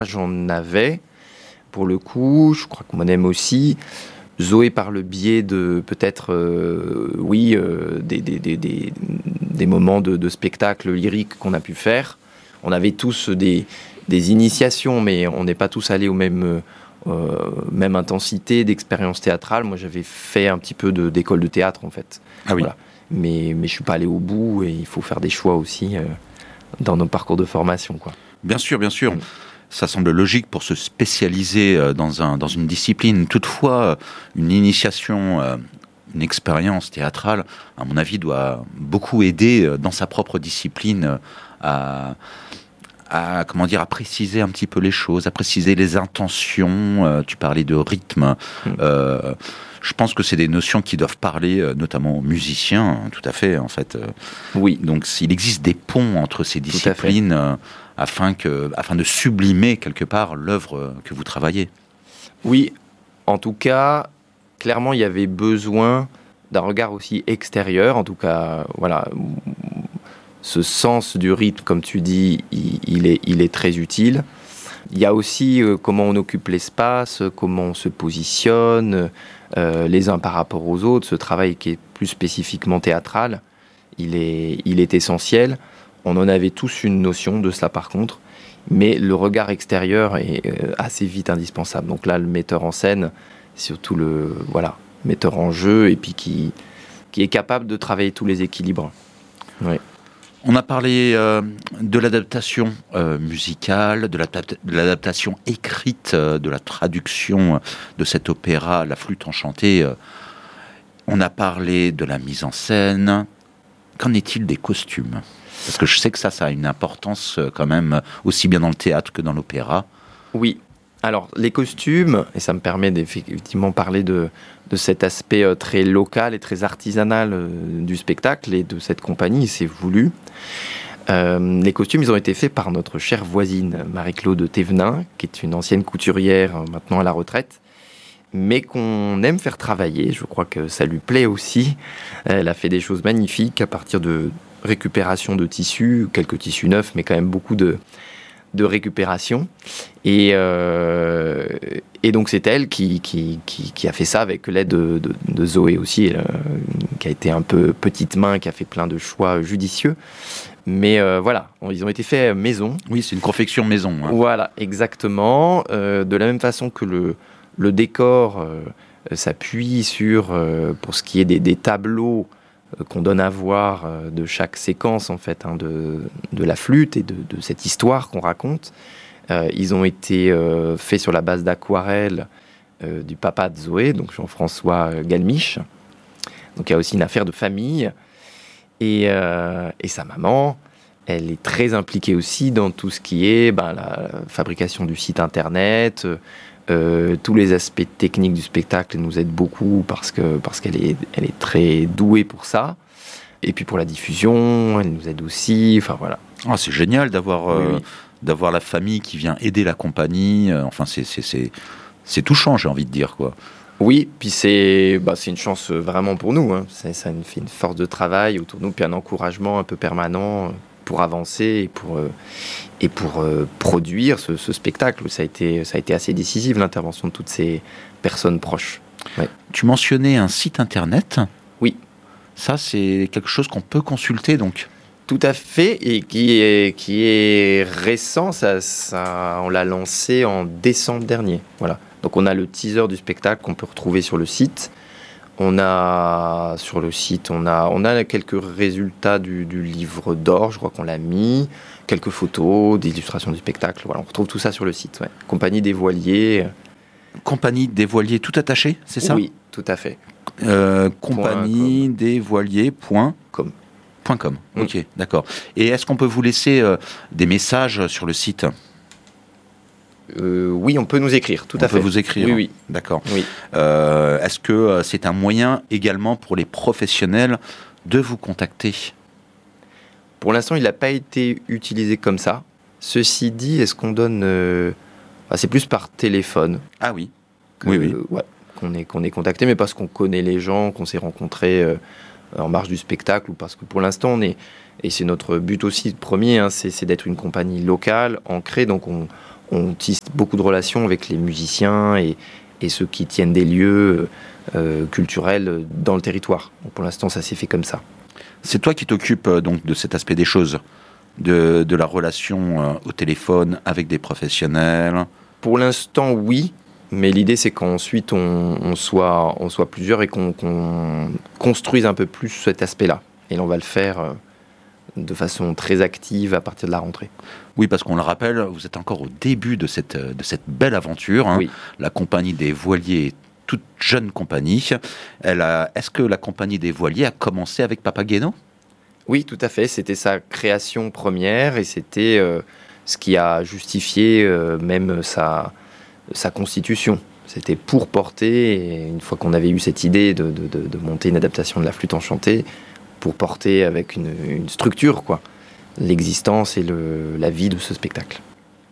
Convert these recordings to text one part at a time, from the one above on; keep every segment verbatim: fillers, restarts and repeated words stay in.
j'en avais, pour le coup, je crois que mon aime aussi. Zoé, par le biais de peut-être, euh, oui, euh, des, des, des, des, des moments de, de spectacle lyrique qu'on a pu faire. On avait tous des, des initiations, mais on n'est pas tous allés aux mêmes, euh, même intensité d'expérience théâtrale. Moi, j'avais fait un petit peu de, d'école de théâtre, en fait. Ah oui. Voilà. Mais, mais je ne suis pas allé au bout, et il faut faire des choix aussi euh, dans nos parcours de formation, quoi. Bien sûr, bien sûr. Mmh. Ça semble logique pour se spécialiser dans, un, dans une discipline. Toutefois, une initiation, une expérience théâtrale, à mon avis, doit beaucoup aider dans sa propre discipline à, à, comment dire, à préciser un petit peu les choses, à préciser les intentions. Tu parlais de rythme. Mmh. Euh, je pense que c'est des notions qui doivent parler notamment aux musiciens, tout à fait, en fait. Oui. Donc, il existe des ponts entre ces disciplines afin, que, afin de sublimer quelque part l'œuvre que vous travaillez. Oui, en tout cas, clairement, il y avait besoin d'un regard aussi extérieur. En tout cas, voilà, ce sens du rythme, comme tu dis, il, il, est, il est très utile. Il y a aussi euh, comment on occupe l'espace, comment on se positionne, euh, les uns par rapport aux autres. Ce travail qui est plus spécifiquement théâtral, il est, il est essentiel. On en avait tous une notion de cela par contre, mais le regard extérieur est euh, assez vite indispensable. Donc là, le metteur en scène, surtout le voilà, metteur en jeu, et puis qui, qui est capable de travailler tous les équilibres. Oui. On a parlé euh, de l'adaptation euh, musicale, de, l'adapta- de l'adaptation écrite, euh, de la traduction de cet opéra, La Flûte enchantée. Euh, on a parlé de la mise en scène. Qu'en est-il des costumes ? Parce que je sais que ça, ça a une importance euh, quand même, aussi bien dans le théâtre que dans l'opéra. Oui. Alors, les costumes, et ça me permet d'effectivement parler de, de cet aspect euh, très local et très artisanal euh, du spectacle et de cette compagnie, c'est voulu. Euh, les costumes, ils ont été faits par notre chère voisine, Marie-Claude Thévenin, qui est une ancienne couturière, euh, maintenant à la retraite, mais qu'on aime faire travailler. Je crois que ça lui plaît aussi. Elle a fait des choses magnifiques à partir de récupération de tissus, quelques tissus neufs, mais quand même beaucoup de... de récupération et, euh, et donc c'est elle qui, qui, qui, qui a fait ça avec l'aide de, de, de Zoé aussi, euh, qui a été un peu petite main, qui a fait plein de choix judicieux, mais euh, voilà, ils ont été faits maison. Oui, c'est une confection maison, hein. Voilà, exactement, euh, de la même façon que le, le décor euh, s'appuie sur, euh, pour ce qui est des, des tableaux qu'on donne à voir de chaque séquence en fait, hein, de, de la flûte et de, de cette histoire qu'on raconte. Euh, ils ont été euh, faits sur la base d'aquarelles euh, du papa de Zoé, donc Jean-François Galmiche. Donc il y a aussi une affaire de famille. Et, euh, et sa maman, elle est très impliquée aussi dans tout ce qui est ben, la fabrication du site internet. Euh, tous les aspects techniques du spectacle nous aident beaucoup parce que parce qu'elle est elle est très douée pour ça, et puis pour la diffusion elle nous aide aussi, enfin voilà. Oh, c'est génial d'avoir oui, euh, oui. d'avoir la famille qui vient aider la compagnie, euh, enfin c'est c'est c'est c'est touchant, j'ai envie de dire, quoi. Oui, puis c'est bah, c'est une chance vraiment pour nous, hein. C'est, ça nous fait une force de travail autour de nous, puis un encouragement un peu permanent pour avancer et pour euh, et pour euh, produire ce, ce spectacle. Ça a été, ça a été assez décisif, l'intervention de toutes ces personnes proches. Ouais. Tu mentionnais un site internet. Oui. Ça, c'est quelque chose qu'on peut consulter, donc. Tout à fait, et qui est, qui est récent. Ça, ça, on l'a lancé en décembre dernier. Voilà. Donc on a le teaser du spectacle qu'on peut retrouver sur le site. On a, sur le site, on a, on a quelques résultats du, du livre d'or, je crois qu'on l'a mis, quelques photos, des illustrations du spectacle. Voilà, on retrouve tout ça sur le site. Ouais. Compagnie des Voiliers. Compagnie des Voiliers, tout attaché, c'est ça ? Oui, tout à fait. Euh, compagnie des Voiliers. Point com. Point com. Mm. Ok, d'accord. Et est-ce qu'on peut vous laisser euh, des messages sur le site ? Euh, oui, on peut nous écrire, tout on à fait. On peut vous écrire. Oui, oui. D'accord. Oui. Euh, est-ce que euh, c'est un moyen également pour les professionnels de vous contacter ? Pour l'instant, il n'a pas été utilisé comme ça. Ceci dit, est-ce qu'on donne... Euh... Enfin, c'est plus par téléphone. Ah oui. Que, oui, oui. Euh, ouais, qu'on est, qu'on est contacté, mais parce qu'on connaît les gens, qu'on s'est rencontrés euh, en marge du spectacle, ou parce que pour l'instant, on est... Et c'est notre but aussi premier, hein, c'est, c'est d'être une compagnie locale, ancrée, donc on... on tisse beaucoup de relations avec les musiciens et, et ceux qui tiennent des lieux euh, culturels dans le territoire. Donc pour l'instant, ça s'est fait comme ça. C'est toi qui t'occupes euh, donc de cet aspect des choses, de, de la relation euh, au téléphone avec des professionnels? Pour l'instant, oui. Mais l'idée, c'est qu'ensuite, on, on, soit, on soit plusieurs et qu'on, qu'on construise un peu plus cet aspect-là. Et là, on va le faire euh, de façon très active à partir de la rentrée. Oui, parce qu'on le rappelle, vous êtes encore au début de cette, de cette belle aventure. Hein. Oui. La compagnie des voiliers est toute jeune compagnie. Elle a, est-ce que la compagnie des voiliers a commencé avec Papageno ? Oui, tout à fait. C'était sa création première et c'était euh, ce qui a justifié euh, même sa... sa constitution. C'était pour porter, et une fois qu'on avait eu cette idée de, de, de, de monter une adaptation de la flûte enchantée, pour porter avec une, une structure, quoi, l'existence et le, la vie de ce spectacle.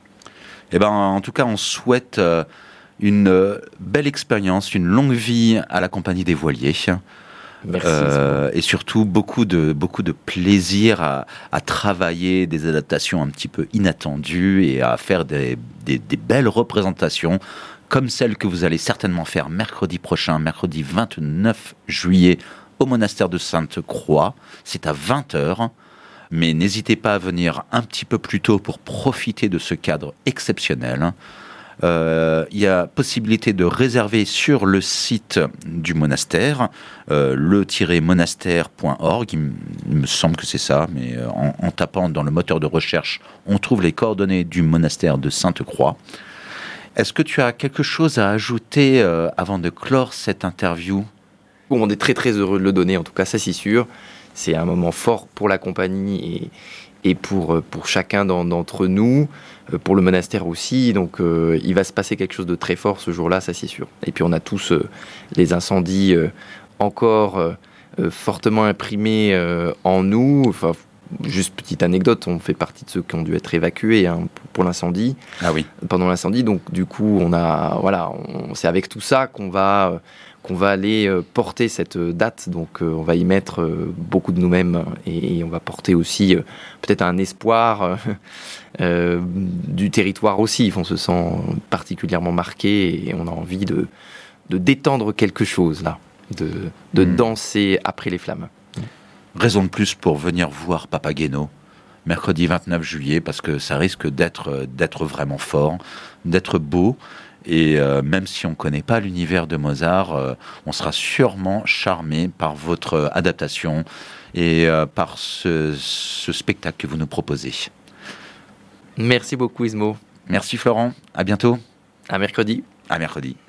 Eh ben, en tout cas, on souhaite euh, une euh, belle expérience, une longue vie à la compagnie des voiliers. Merci. Euh, et surtout beaucoup de, beaucoup de plaisir à, à travailler des adaptations un petit peu inattendues et à faire des, des, des belles représentations comme celle que vous allez certainement faire mercredi prochain, mercredi vingt-neuf juillet au monastère de Sainte-Croix. C'est à vingt heures, mais n'hésitez pas à venir un petit peu plus tôt pour profiter de ce cadre exceptionnel. Euh, il y a possibilité de réserver sur le site du monastère, euh, le tiret monastère point org, il, m- il me semble que c'est ça, mais euh, en, en tapant dans le moteur de recherche, on trouve les coordonnées du monastère de Sainte-Croix. Est-ce que tu as quelque chose à ajouter euh, avant de clore cette interview ? Bon, on est très très heureux de le donner, en tout cas, ça c'est sûr. C'est un moment fort pour la compagnie et, et pour, pour chacun d'entre nous, pour le monastère aussi. Donc euh, il va se passer quelque chose de très fort ce jour-là, ça c'est sûr. Et puis on a tous euh, les incendies euh, encore euh, euh, fortement imprimés euh, en nous. Enfin, juste petite anecdote, on fait partie de ceux qui ont dû être évacués hein, pour, pour l'incendie. Ah oui. Pendant l'incendie, donc du coup, on a, voilà, on, c'est avec tout ça qu'on va... Euh, qu'on va aller euh, porter cette date, donc euh, on va y mettre euh, beaucoup de nous-mêmes et, et on va porter aussi euh, peut-être un espoir euh, euh, du territoire aussi. On se sent particulièrement marqué et on a envie de, de détendre quelque chose là, de, de mmh. danser après les flammes. Raison de plus pour venir voir Papageno mercredi vingt-neuf juillet, parce que ça risque d'être, d'être vraiment fort, d'être beau. Et euh, même si on ne connaît pas l'univers de Mozart, euh, on sera sûrement charmé par votre adaptation et euh, par ce, ce spectacle que vous nous proposez. Merci beaucoup Ismo. Merci Florent, à bientôt. À mercredi. À mercredi.